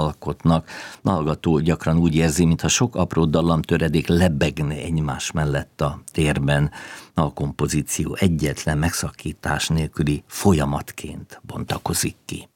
alkotnak. A hallgató gyakran úgy érzi, mintha sok apró dallamtöredék lebegne egymás mellett a térben. A kompozíció egyetlen megszakítás nélküli folyamatként bontakozik ki.